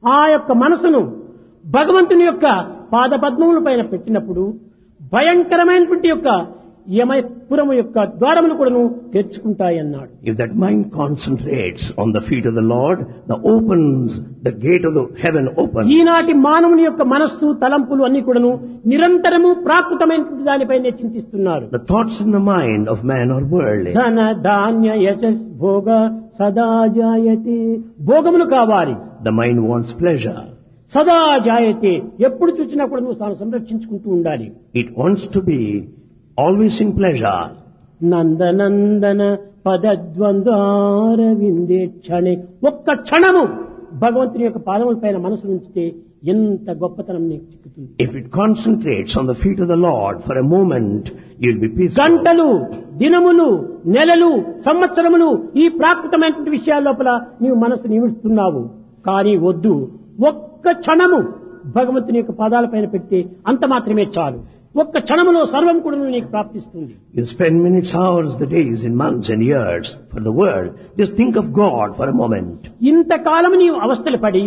ఆ యొక్క మనసును భగవంతుని యొక్క పాదపద్మముల పైన పెట్టినప్పుడు భయంకరమైనటువంటి యొక్క యమపురము యొక్క ద్వారములు కూడాను తెరుచుకుంటాయన్నాడు. If that mind concentrates on the feet of the Lord, the gate of the heaven opens. ఈనాటి మానవుని యొక్క మనస్సు తలంపులు అన్ని కూడాను నిరంతరము ప్రాకృతమైనటువంటి దానిపైనే చింతిస్తున్నారు. The thoughts in the mind of man are worldly. ధన ధాన్య యశస్ భోగ సదా జాయతే. భోగములు కావాలి. The mind wants pleasure. సదా జాయతే. ఎప్పుడు చూసినా కూడా నువ్వు తాను సంరక్షించుకుంటూ ఉండాలి. It wants to be always in pleasure. నందనందన పదద్వంద్వార విందే క్షణే. ఒక్క క్షణము భగవంతుని యొక్క పాదముల పైన మనసు ఉంచితే ఎంత గొప్పతనం నీకు చిక్కుతుంది. If it concentrates on the feet of the Lord for a moment, you'll be peaceful. గంటలు, దినములు, నెలలు, సంవత్సరములు ఈ ప్రాకృతమైనటువంటి విషయాల లోపల నీవు మనసు నిమిడుస్తున్నావు. కానీ వద్దు, ఒక్క క్షణము భగవంతుని యొక్క పాదాలపైన పెడితే అంత మాత్రమే చాలు. ఒక్క క్షణములో సర్వం కూడా నీకు ప్రాప్తిస్తుంది. You spend minutes, hours, the days, and months and years for the world. Just think of God for a moment. ఇంతకాలము నీవు అవస్థలు పడి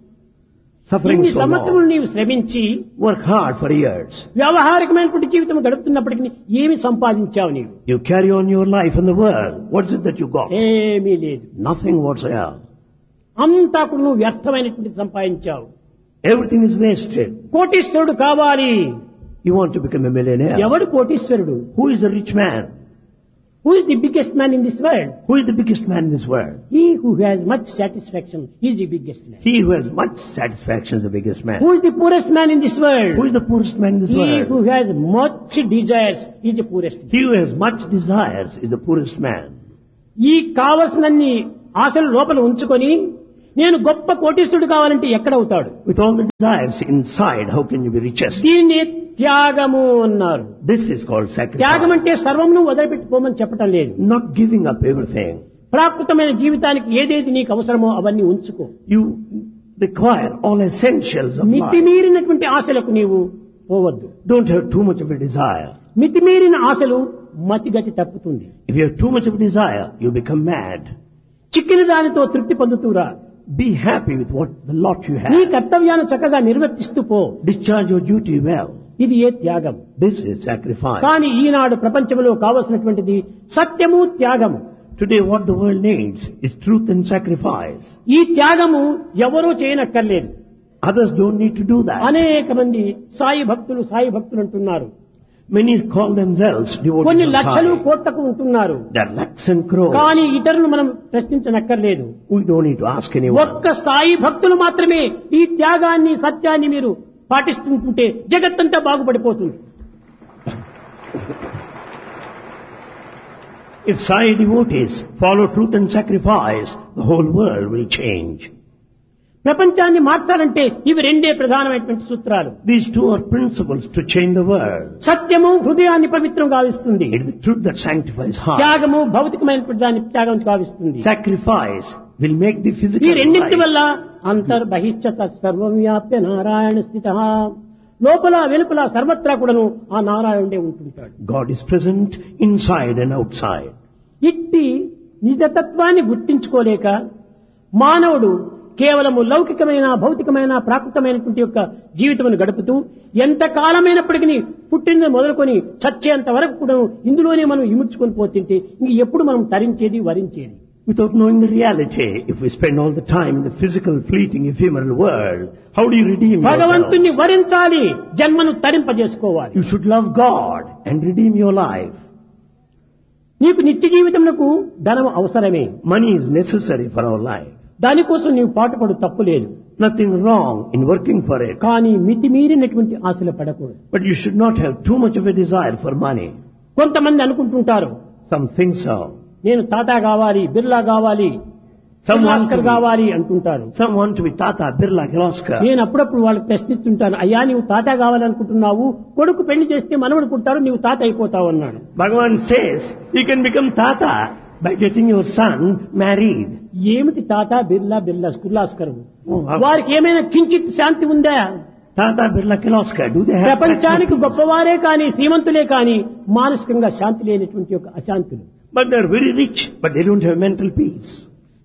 Suffering ఇన్ని so సంవత్సరములు long. నీవు శ్రమించి Work hard for years. వ్యావహారికమైనటువంటి జీవితం గడుపుతున్నప్పటికీ ఏమి సంపాదించావు నీవు? You carry on your life in the world. What is it that you got? ఏమీ లేదు. Nothing whatsoever. అంతా కూడా నువ్వు వ్యర్థమైనటువంటి సంపాదించావు. Everything is wasted. కోటీశ్వరుడు కావాలి. You want to become a millionaire. ఎవడు కోటీశ్వరుడు? Who is the rich man? Who is the biggest man in this world? Who is the biggest man in this world? He who has much satisfaction is the biggest man. He who has much satisfaction is the biggest man. Who is the poorest man in this world? Who is the poorest man in this He world? who has much desires is the poorest man. He who has much desires is the poorest man. ఈ కావలసినన్ని ఆశలు లోపల ఉంచుకొని నేను గొప్ప కోటీశ్వరుడు కావాలంటే ఎక్కడవుతాడు? With all the desires inside, how can you be richest? దీన్ని త్యాగము అన్నారు. This is called త్యాగం sacrifice. అంటే సర్వమును వదిలిపెట్టుకోమని చెప్పటం లేదు. Not giving up everything. ప్రాకృతమైన జీవితానికి ఏదేది నీకు అవసరమో అవన్నీ ఉంచుకో. You require all essentials of life. మితిమీరినటువంటి ఆశలకు నీవు పోవద్దు. Don't have too much of a desire. మితిమీరిన ఆశలు మతిగతి తప్పుతుంది. If you have too much of a desire, you become mad. చిక్కిన దానితో తృప్తి పొందుతూరా. Be happy with what the lot you నీ have. కర్తవ్యాన్ని చక్కగా నిర్వర్తిస్తూ పో. Discharge your duty well. ఇది ఏ త్యాగం. This is sacrifice. కానీ ఈనాడు ప్రపంచంలో కావలసినటువంటిది సత్యము, త్యాగము. Today what the world needs is truth and sacrifice. ఈ త్యాగము ఎవరూ చేయనక్కర్లేదు. Others don't need to do that. అనేక మంది సాయి భక్తులు అంటున్నారు. Many call themselves కొన్ని devotees of లక్షలు Sai. కోట్లకు ఉంటున్నారు. There are lakhs and crores. కానీ ఇతరులు మనం ప్రశ్నించనక్కర్లేదు. We don't need to ask anyone. ఒక్క సాయి భక్తులు మాత్రమే ఈ త్యాగాన్ని, సత్యాన్ని మీరు పాటిస్తుంటే జగత్తంతా బాగుపడిపోతుంది. If Sai devotees follow truth and sacrifice, the whole world will change. ప్రపంచాన్ని మార్చాలంటే ఇవి రెండే ప్రధానమైనటువంటి సూత్రాలు. These two are principles to change the world. సత్యము హృదయాన్ని పవిత్రం గావిస్తుంది. It is the truth that sanctifies heart. త్యాగము భౌతికమైనటువంటి దాన్ని త్యాగం గావిస్తుంది. Sacrifice will make the ఈ physical రెండింటి life. వల్ల అంతర్బహిష్ట సర్వం వ్యాప్య నారాయణ స్థిత. లోపల వెలుపల సర్వత్రా కూడాను ఆ నారాయణుడే ఉంటుంటాడు. God is present inside and outside. ఇట్టి నిజతత్వాన్ని గుర్తించుకోలేక మానవుడు కేవలము లౌకికమైన, భౌతికమైన, ప్రాకృతమైనటువంటి యొక్క జీవితమును గడుపుతూ ఎంత కాలమైనప్పటికీ పుట్టిన మొదలుకొని చచ్చేంత వరకు కూడా ఇందులోనే మనం ఇముడ్చుకొని పోతుంటే ఇంక ఎప్పుడు మనం తరించేది, వరించేది? Without knowing the reality, if we spend all the time in the physical, fleeting, ephemeral world, how do you redeem భగవంతుణ్ణి yourself? వరించాలి, జన్మను తరింపజేసుకోవాలి. You should love God and redeem your life. నీకు నిత్య జీవితమునకు ధనం అవసరమే. Money is necessary for our life. దానికోసం నీవు పాటుపడు, తప్పు లేదు. Nothing wrong in working for it. కానీ మితిమీరినటువంటి ఆశలు పడకూడదు. But you should not have too much of a desire for money. కొంతమంది అనుకుంటుంటారు, Some think so. నేను టాటా కావాలి, బిర్లా కావాలి, ఆస్కర్ కావాలి అంటుంటారు. Some want to be Tata, Birla, Kirloskar. నేను అప్పుడప్పుడు వాళ్ళకి ప్రశ్నిస్తుంటాను, అయ్యా నీవు తాత కావాలనుకుంటున్నావు, కొడుకు పెళ్లి చేస్తే మనవడు పుట్టారు, నీవు తాత అయిపోతావు అన్నాడు. Bhagavan says you can become Tata by getting your son married. ఏమిటి తాత, బిర్లా, కిర్లాస్కర్? వారికి ఏమైనా కించిత్ శాంతి ఉందా? Tata, Birla, Kirloskar, do they have ప్రపంచానికి peace? గొప్పవారే కానీ, శ్రీమంతులే కానీ మానసికంగా శాంతి లేనటువంటి ఒక అశాంతులు. But they are very rich, but they don't have mental peace.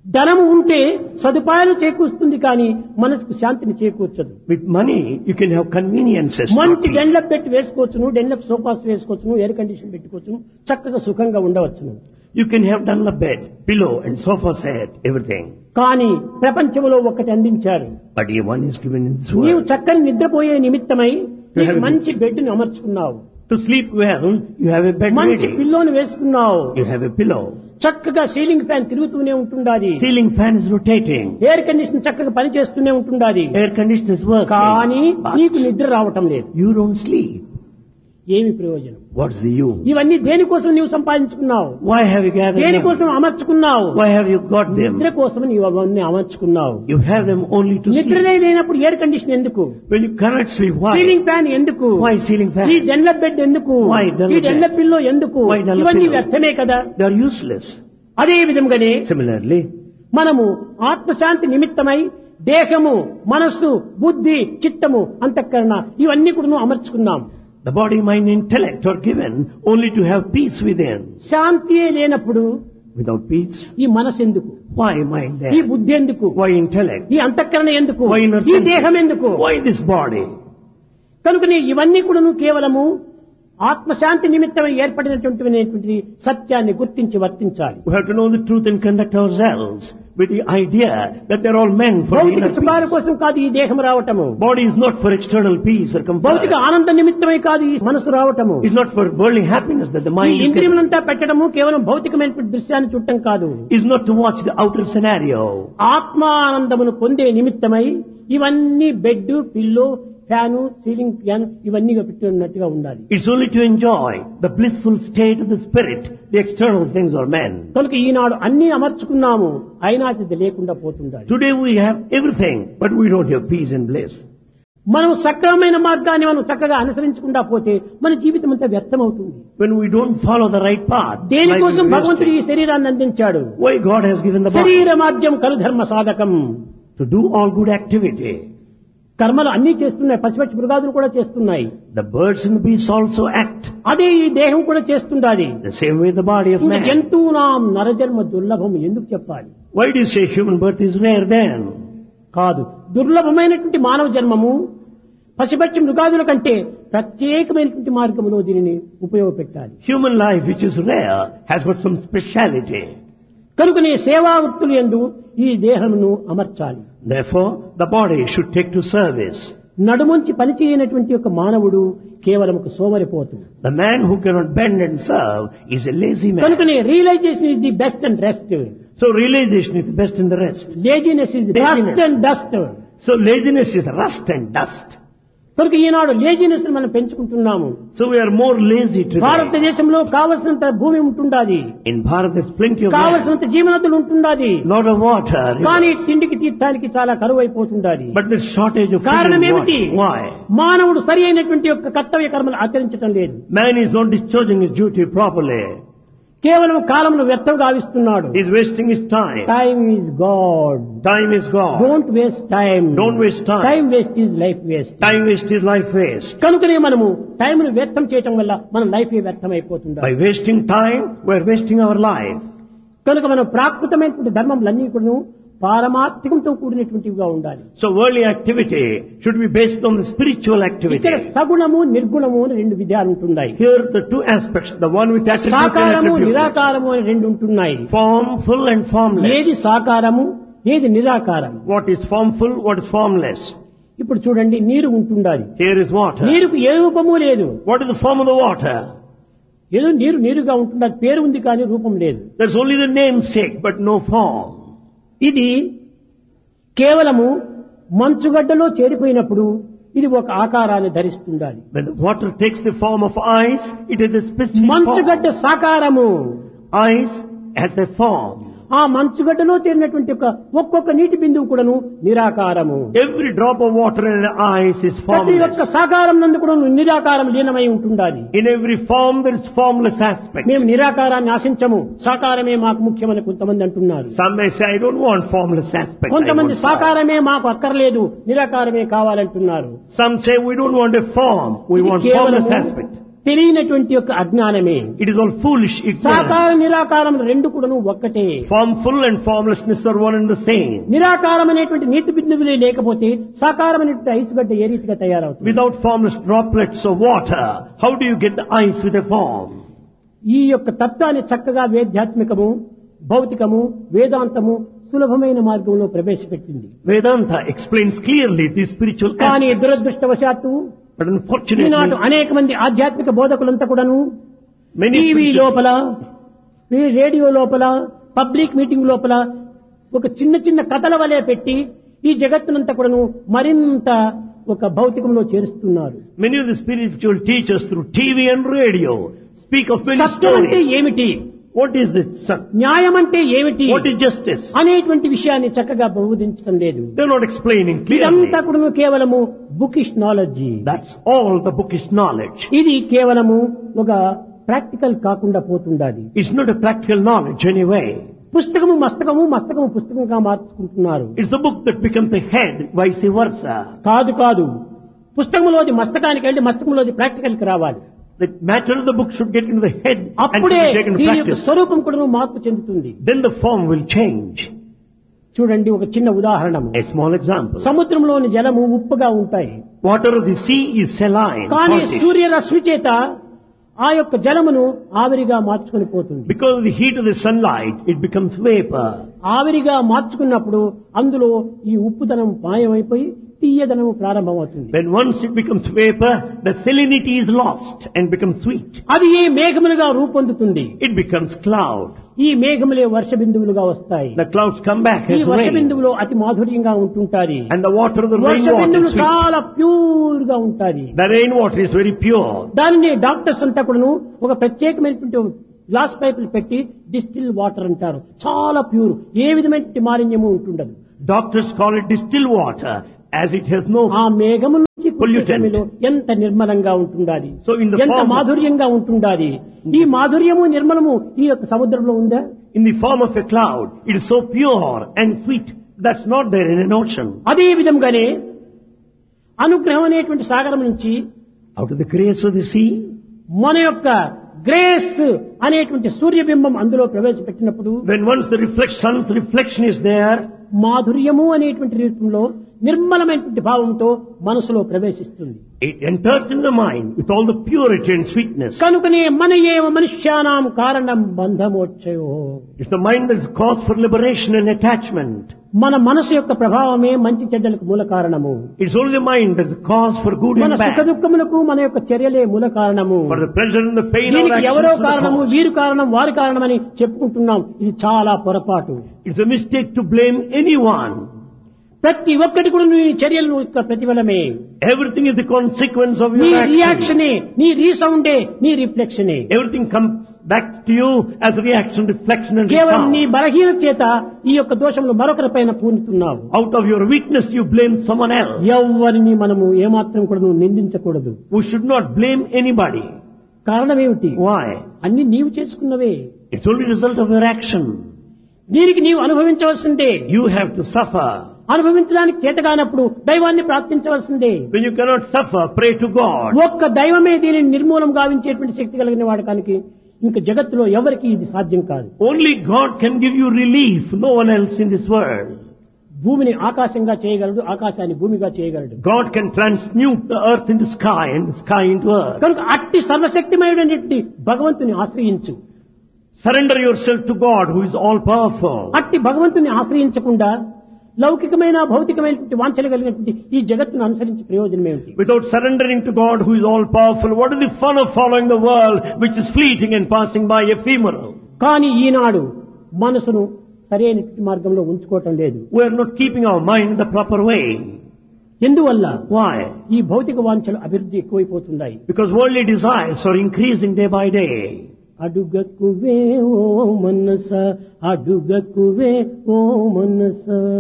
ధనము ఉంటే సదుపాయాలు చేకూరుస్తుంది కానీ మనసుకు శాంతిని చేకూర్చదు. With money, you can have conveniences. not మంచి peace. డెన్లప్ పెట్టి వేసుకోవచ్చును, డెన్లప్ సోఫాస్ వేసుకోవచ్చును, ఎయిర్ కండిషన్ పెట్టుకోవచ్చును, చక్కగా సుఖంగా ఉండవచ్చును. You can have done a bed, pillow and sofa set, everything. కానీ ప్రపంచంలో ఒకటి అందించారు. But one is given in this నీవు world. చక్కని నిద్రపోయే నిమిత్తమై నీకు have- మంచి బెడ్ని అమర్చుకున్నావు, To sleep well, you have a bed మంచి ready. పిల్లోని వేసుకున్నావు, You have a pillow. చక్కగా సీలింగ్ ఫ్యాన్ తిరుగుతూనే ఉంటుండాది, Ceiling fan is rotating. Air condition చక్కగా పనిచేస్తూనే ఉంటుండాది. Air conditioner is working. కానీ నీకు But నిద్ర రావటం లేదు. you don't sleep. ఏమి ప్రయోజనం? What's the use? ఇవన్నీ దేనికోసం నీవు సంపాదించుకున్నావు, Why have you gathered them? దేనికోసం అమర్చుకున్నావు? Why have you got them? నిద్ర కోసం నీవు అవన్నీ అమర్చుకున్నావు. You have them only to నిద్ర sleep. లేనప్పుడు ఎయిర్ కండిషన్ ఎందుకు? When you cannot sleep, why? Ceiling fan ఎందుకు? Why ceiling fan? ఈ డెన్లప్ బెడ్ ఎందుకు? Why Dunlop ఈ డెన్లప్ bed? పిల్లో ఎందుకు? Why Dunlop ఇవన్నీ pillow? వ్యర్థమే కదా. They are useless. అదే విధంగానే Similarly, మనము ఆత్మశాంతి నిమిత్తమై దేహము, మనస్సు, బుద్ధి, చిత్తము, అంతఃకరణ ఇవన్నీ కూడా అమర్చుకున్నాం. the body, mind, intellect are given only to have peace within. శాంతియే లేనప్పుడు Without peace, ఈ మనసు ఎందుకు? why mind ఈ there? బుద్ధి ఎందుకు? Why intellect? ఈ అంతఃకరణ ఎందుకు? Why inner ఈ senses? దేహం ఎందుకు? Why this body? కనుకనే ఇవన్నీ కూడాను కేవలము ఆత్మశాంతి నిమిత్తమై ఏర్పడినటువంటి సత్యాన్ని గుర్తించి వర్తించాలి. We have to know the truth and conduct ourselves with the idea that they're all meant for the భౌతిక inner సుఖాల peace. కోసం కాదు ఈ దేహం రావటము, Body is not for external peace or comfort. భౌతిక ఆనంద నిమిత్తమై కాదు ఈ మనసు రావటము, It's not for worldly happiness that the ఈ mind is given. ఇంద్రియములంతా పెట్టడము కేవలం భౌతికమైనటువంటి దృశ్యాన్ని చూడటం కాదు, Is not to watch the outer scenario. ఆత్మానందమును పొందే నిమిత్తమై ఇవన్నీ bed, pillow, fan, ceiling fan ఇవన్నీ పెట్టుకున్నట్టుగా ఉండాలి. It's only to enjoy the blissful state of the spirit. The external things are men. కనుక ఈనాడు అన్ని అమర్చుకున్నాము, అయినా అది లేకుండా పోతుండాలి. Today we have everything, but we don't have peace and bliss. మనం సక్రమమైన మార్గాన్ని మనం చక్కగా అనుసరించకుండా పోతే మన జీవితం అంతా వ్యర్థమవుతుంది. When we don't follow the right path, దేనికోసం life is భగవంతుడు ఈ wasted. శరీరాన్ని అందించాడు? Why God has given the body? శరీర మాధ్యం కలు ధర్మ సాధకం. To do all good activity. కర్మలు అన్ని చేస్తున్నాయి, పశుపక్షి మృగాదులు కూడా చేస్తున్నాయి. The birds and the beasts also act. అదే ఈ దేహం కూడా చేస్తుండాలి. The same way the body of ఇంకా man. జంతువునాం నరజన్మ దుర్లభం ఎందుకు చెప్పాలి? Why do you say human birth is rare then? కాదు, దుర్లభమైనటువంటి మానవ జన్మము పశుపక్షి మృగాదుల కంటే ప్రత్యేకమైనటువంటి మార్గములో దీనిని ఉపయోగపెట్టాలి. Human life, which is rare, has got some speciality. కనుకనే సేవా వృత్తులు యందు ఈ దేహమును అమర్చాలి. Therefore, the body should take to service. నడుముంచి పనిచేయనటువంటి ఒక మానవుడు కేవలం ఒక సోమరిపోతు. The man who cannot bend and serve is a lazy man. కనుకనే realisation is the best and rest, So realization is the best in the rest. Laziness is the Laziness. Rust and dust. So laziness is rust and dust. కనుక ఈనాడు laziness మనం పెంచుకుంటున్నాము. So we are more lazy today. భారతదేశంలో కావలసినంత భూమి ఉంటుండాది, In Bharat there's plenty of land, కావలసినంత జీవనదులు ఉంటుండాది, lot of water, కానీ తిండికి తీర్థానికి చాలా కరువు అయిపోతుండాది. but there's shortage of food కారణం and ఏమిటి? water. Why? మానవుడు సరి అయినటువంటి యొక్క కర్తవ్య కర్మలు ఆచరించడం లేదు. Man is not discharging his duty properly. కేవలం కాలమును వ్యర్థం గావిస్తున్నాడు. He's wasting his time. Time is God. Time is gone. Don't waste time. Don't waste time. Time waste is life waste. Time waste is life waste. కనుకనే మనము టైంను వ్యర్థం చేయటం వల్ల మన life వ్యర్థం అయిపోతుంది. By wasting time, we're wasting our life. కనుక మనం ప్రాకృతమైనటువంటి ధర్మములన్నీ కూడా పారమార్థికంతో కూడినటువంటివిగా ఉండాలి. So worldly activity should be based on the spiritual ఇక్కడ activity. సగుణము నిర్గుణము అని రెండు విధాలు ఉంటున్నాయి. Here the two aspects, the one with attribute and సాకారము attribute. నిరాకారము అని రెండు ఉంటున్నాయి. Formful and formless. ఏది సాకారము, ఏది నిరాకారము? What is formful, what is formless? ఇప్పుడు చూడండి, నీరు ఉంటుండాలి. Here is water. నీరుకు ఏ రూపము లేదు. What is the form of the water? ఏదో నీరు నీరుగా ఉంటుండాలి, పేరు ఉంది కానీ రూపం లేదు. There's only the namesake, but no form. ఇది కేవలము మంచుగడ్డలో చేరిపోయినప్పుడు ఇది ఒక ఆకారాన్ని ధరిస్తుండాలి. When the water takes the form of ice, it is a specific మంచుగడ్డ form. సాకారము. Ice has a form. ఆ మంచుగడ్డలో చేరినటువంటి ఒక్కొక్క నీటి బిందువు కూడాను నిరాకారము. Every drop of water in the ice is ప్రతి ఒక్క formless. సాకారం నందు కూడా నిరాకారం లీనమై ఉంటుండాలి. In every form there is formless aspect. మేము నిరాకారాన్ని ఆశించము, సాకారమే మాకు ముఖ్యమని కొంతమంది అంటున్నారు. Some may say, I don't want formless aspect. I కొంతమంది want form. సాకారమే మాకు అక్కర్లేదు, నిరాకారమే కావాలంటున్నారు. Some say we don't want a form, we ఇది want కేవలము formless aspect. తెలియనటువంటి యొక్క అజ్ఞానమే. It is all foolish సాకార ignorance. నిరాకారం రెండు కూడాను ఒక్కటే. Formful and formlessness are one and the same. నిరాకారం అనేటువంటి నీటి బిందువులే లేకపోతే సాకారమైనటువంటి ఐసుగడ్డ ఏ రీతిగా తయారవుతుంది? Without formless droplets of water, how do you get the ice with a form? ఈ యొక్క తత్వాన్ని చక్కగా వేదాత్మికము, భౌతికము, వేదాంతము సులభమైన మార్గంలో ప్రవేశపెట్టింది. Vedanta explains clearly these spiritual కానీ aspects. దురదృష్టవశాత్తు But unfortunately, ఈనాడు అనేక మంది ఆధ్యాత్మిక బోధకులంతా కూడాను many టీవీ spiritual- లోపల, ఈ రేడియో లోపల, పబ్లిక్ మీటింగ్ లోపల ఒక చిన్న చిన్న కథల వలె పెట్టి ఈ జగత్తునంతా కూడాను మరింత ఒక భౌతికంలో చేరుస్తున్నారు. many of the spiritual teachers through TV and radio speak of many సత్యం అంటే stories. ఏమిటి, What is this? న్యాయం అంటే ఏమిటి What is justice? అనేటువంటి విషయాన్ని చక్కగా బోధించడం లేదు. They're not explaining clearly. ఇదంతా కూడా కేవలము bookish knowledge. That's all the bookish knowledge. ఇది కేవలము ఒక ప్రాక్టికల్ కాకుండా పోతుండాలి. It's not a practical knowledge anyway. పుస్తకము మస్తకము, మస్తకము పుస్తకంగా మార్చుకుంటున్నారు. It's the book that becomes the head, vice versa. కాదు కాదు, పుస్తకంలోది మస్తకానికి వెళ్ళి మస్తకంలోది ప్రాక్టికల్ కి రావాలి. The matter of the book should get into the head and అప్పుడే should be taken to దీని యొక్క practice. స్వరూపం కూడా మార్పు చెందుతుంది. Then the form will change. చూడండి ఒక చిన్న ఉదాహరణము. A small example. సముద్రంలోని జలము ఉప్పుగా ఉంటాయి. Water of the sea is saline, కానీ salty. సూర్యరశ్మి చేత ఆ యొక్క జలమును ఆవిరిగా మార్చుకొని పోతుంది. Because of the heat of the sunlight, it becomes vapor. ఆవిరిగా మార్చుకున్నప్పుడు అందులో ఈ ఉప్పుదనం మాయమైపోయి తీయదనము ప్రారంభమవుతుంది. When once it becomes vapor, the salinity is lost and becomes sweet. అది ఏ మేఘములుగా రూపొందుతుంది. It becomes cloud. ఈ మేఘములే వర్ష బిందువులుగా వస్తాయి. The clouds come back ఈ as వర్ష rain. బిందువులో అతి మాధుర్యంగా ఉంటుంటాది. And the water of the Varsha rainwater బిందువులు is sweet. చాలా ప్యూర్ గా ఉంటాది. The rainwater is very pure. దానిని డాక్టర్స్ అంతా కూడాను ఒక ప్రత్యేకమైనటువంటి గ్లాస్ పైపులు పెట్టి డిస్టిల్ వాటర్ అంటారు. చాలా ప్యూర్, ఏ విధమైన మాలిన్యము ఉంటుండదు. Doctors call it distilled water as it has no. ఆ మేఘము నుంచి Pollutant. సమయంలో ఎంత నిర్మలంగా ఉంటుండాది, So in the ఎంత form- మాధుర్యంగా ఉంటుండాది. ఈ మాధుర్యము నిర్మలము ఈ యొక్క సముద్రంలో ఉందా? In the form of a cloud, it is so pure and sweet. That's not there in an ocean. అదే విధంగానే అనుగ్రహం అనేటువంటి సాగరం నుంచి Out of the grace of the sea, మన యొక్క గ్రేస్ అనేటువంటి సూర్యబింబం అందులో ప్రవేశపెట్టినప్పుడు when once the sun's reflection is there, మాధుర్యము అనేటువంటి రూపంలో నిర్మలమైనటువంటి భావంతో మనసులో ప్రవేశిస్తుంది. it enters in the mind with all the purity and sweetness. కనుకనే మన ఏవ మనుష్యానాం కారణం బంధమోక్షయో. It's the mind that is cause for liberation and attachment. మన మనసు యొక్క ప్రభావమే మంచి చెడ్డలకు మూల కారణము. It's only the mind that's the cause for good మన and సుఖ bad. దుఃఖములకు మన యొక్క చర్యలే మూల కారణము. For the pleasure and the pain of దీనికి actions ఎవరో are the కారణము, cause. వీరు కారణం, వారి కారణమని చెప్పుకుంటున్నాం. ఇది చాలా పొరపాటు. It's a mistake to blame anyone. ప్రతి ఒక్కటి కూడా నీ చర్యలు యొక్క ప్రతిఫలమే. Everything is the consequence of నీ your action. రియాక్షనే, నీ రీసౌండే, నీ రిఫ్లెక్షనే. Everything comes back to you as a reaction, reflection and కేవలం నీ resound. బలహీన చేత ఈ యొక్క దోషములు మరొకరి పైన పూనుతున్నావు. Out of your weakness you blame someone else. ఎవరిని మనము ఏమాత్రం కూడా నువ్వు నిందించకూడదు. We should not blame anybody. కారణం ఏమిటి? Why? అన్ని నీవు చేసుకున్నవే. It's only a result of your action. దీనికి నీవు అనుభవించవలసిందే. You have to suffer. అనుభవించడానికి చేతగానప్పుడు దైవాన్ని ప్రార్థించవలసిందే. When you cannot suffer, pray to God. ఒక్క దైవమే దీనిని నిర్మూలం గావించేటువంటి శక్తి కలిగిన వాడకానికి ఇంకా జగత్తులో ఎవరికి ఇది సాధ్యం కాదు. Only God can give you relief, no one else in this world. భూమిని ఆకాశంగా చేయగలడు, ఆకాశాన్ని భూమిగా చేయగలడు. God can transmute the earth into sky and the sky into earth. కనుక అట్టి సర్వశక్తిమయుడైనటువంటి భగవంతుని ఆశ్రయించు. Surrender yourself to God who is all powerful. అట్టి భగవంతుని ఆశ్రయించకుండా లౌకికమైన భౌతికమైనటువంటి వాంఛలు కలిగినటువంటి ఈ జగత్తును అనుసరించి ప్రయోజనం ఏమిటి? Without surrendering to God who is all powerful, what is the fun of following the world which is fleeting and passing by, ephemeral? కానీ ఈనాడు మనసును సరైనటువంటి మార్గంలో ఉంచుకోవటం లేదు. We are not keeping our mind in the proper way. ఎందువల్ల? Why? ఈ భౌతిక వాంఛలు అభివృద్ధి ఎక్కువైపోతున్నాయి. Because worldly desires are increasing day by day. అడుగకువే ఓ మనస, అడుగకువే ఓ మనస.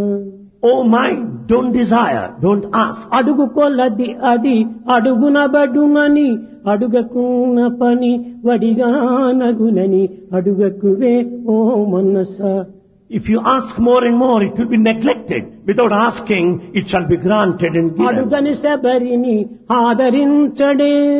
Oh mind, don't desire, don't ask. అడుగు కొలది అది అడుగునబడునని, అడుగకున్న పని వడిగానగునని, అడుగకువే ఓ మనస. If you ask more and more, it will be neglected. Without asking, it shall be granted and given. అడుగని శబరిని ఆదరించడే.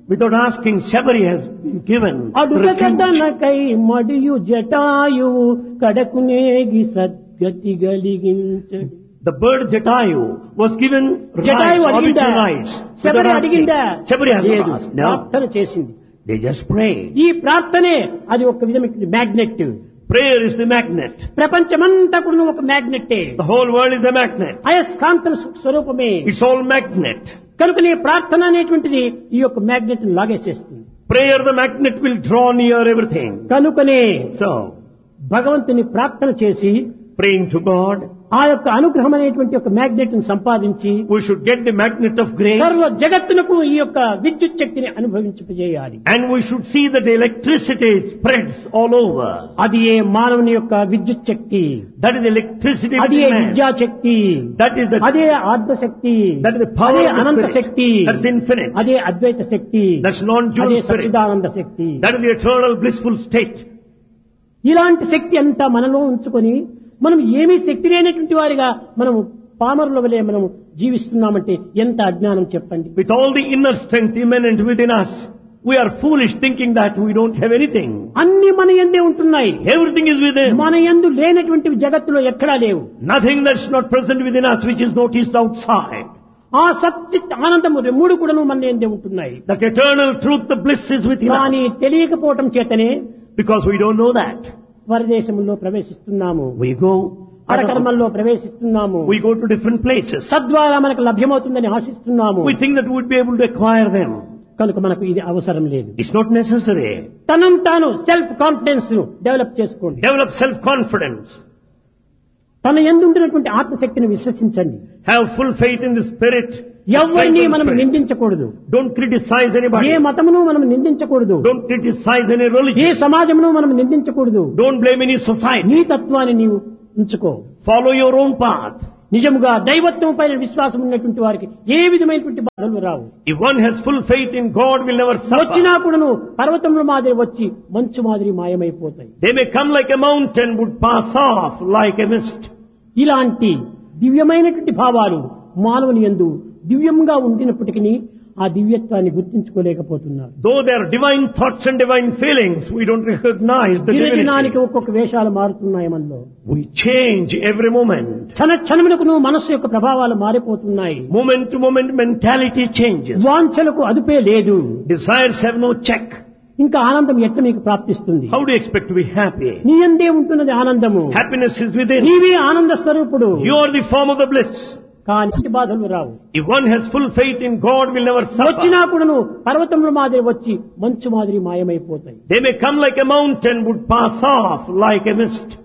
Without asking, Shabari has been given refuge. అడుగదనకై మడియు Jatayu కడకునేగి సద్గతి గలిగించడు. The bird Jatayu was given Jatayu rights, అడిగిందా? obituary rights. Sabari without asking. అడిగిందా? Shabari has లేదు. not asked. No. ప్రార్థన చేసింది. They just prayed. ఈ ప్రార్థనే అది ఒక విధమైన magnet. Prayer is the magnet. ప్రపంచమంతా కూడా ఒక మ్యాగ్నెట్టే. The whole world is a magnet. అయస్కాంతం స్వరూపమే. It's all magnet. కనుకనే ప్రార్థన అనేటువంటిది ఈ యొక్క magnet లాగేసేస్తుంది. Prayer, the magnet will draw near everything. కనుకనే So, భగవంతుని ప్రార్థన చేసి praying to God, ఆ యొక్క అనుగ్రహం అనేటువంటి ఒక మ్యాగ్నెట్ ని సంపాదించి we should get the magnet of grace. సర్వ జగత్తునకు ఈ యొక్క విద్యుత్ శక్తిని అనుభవించేయాలి. And we should see that the electricity spreads all over. అది ఏ మానవుని యొక్క విద్యుత్ శక్తి, That is the electricity అది ఏ within man. విద్యా శక్తి, That is the అదే ఆత్మ శక్తి, That is the power అదే of the Anantha Spirit. Shakti, That's infinite. అదే అద్వైత శక్తి, That's non-dual అదే spirit. Sachchidananda Shakti. That is the eternal blissful state. ఇలాంటి శక్తి అంతా మనలో ఉంచుకొని మనం ఏమీ శక్తి లేనటువంటి వారిగా మనం పామరుల వలె మనం జీవిస్తున్నామంటే ఎంత అజ్ఞానం చెప్పండి. With all the inner strength immanent within us, we are foolish thinking that we don't have anything. అన్ని మన యందే ఉంటున్నాయి. Everything is within. మన యందు లేనటువంటి జగత్తులో ఎక్కడా లేవు. Nothing that's not present within us which is noticed outside. ఆ సచ్చిత్ ఆనందము మూడు కూడాను మన యందే ఉంటున్నాయి. That eternal truth, the bliss is within కానీ us. తెలియకపోవటం చేతనే Because we don't know that. పరదేశంలో ప్రవేశిస్తున్నాము, We go పరకర్మల్లో ప్రవేశిస్తున్నాము, We go to different places. తద్వారా మనకు లభ్యమవుతుందని ఆశిస్తున్నాము. We think that we would be able to acquire them. కనుక మనకు ఇది అవసరం లేదు. It's not necessary. తనను తాను సెల్ఫ్ కాన్ఫిడెన్స్ డెవలప్ చేసుకోండి. Develop self-confidence. తన యందు ఉండినటువంటి ఆత్మశక్తిని విశ్వసించండి. Have full faith in the Spirit. ఎవరిని మనం Spirit. నిందించకూడదు. Don't criticize anybody. ఏ మతమును మనం నిందించకూడదు. Don't criticize any A religion. సమాజమును మనం నిందించకూడదు. Don't blame any society. నీ తత్వాన్ని నీవు ఉంచుకో. Follow your own path. నిజముగా దైవత్వం పైన విశ్వాసం ఉన్నటువంటి వారికి ఏ విధమైనటువంటి బాధలు రావు. If one has full faith in God, will never వచ్చినా suffer. కూడాను పర్వతముల మాదిరి వచ్చి మంచు మాదిరి మాయమైపోతాయి. They may come like a mountain, would pass off like a mist. ఇలాంటి దివ్యమైనటువంటి భావాలు మానవుని యందు దివ్యంగా ఉండినప్పటికీ ఆ దివ్యత్వాన్ని గుర్తించుకోలేకపోతున్నారు. Though there are divine thoughts and divine feelings, we don't recognize the దినదినానికి divinity. ఒక్కొక్క వేషాలు మారుతున్నాయి మనలో. We change every moment. క్షణములకు మనస్సు యొక్క ప్రభావాలు మారిపోతున్నాయి. Moment to moment, mentality changes. వాంఛలకు అదుపే లేదు. Desires have no check. ఇంకా ఆనందం ఎట్లా మీకు ప్రాప్తిస్తుంది? How do you expect to be happy? నీ యందే ఉంటున్నది ఆనందము. Happiness is within. నీవే ఆనంద స్వరూపుడు. You are the form of the bliss. కానీ బాధలు రావు. If one has full faith in God, will never వచ్చినా suffer. కూడాను పర్వతముల మాదిరి వచ్చి మంచు మాదిరి మాయమైపోతాయి. They may come like a mountain, would pass off like a mist.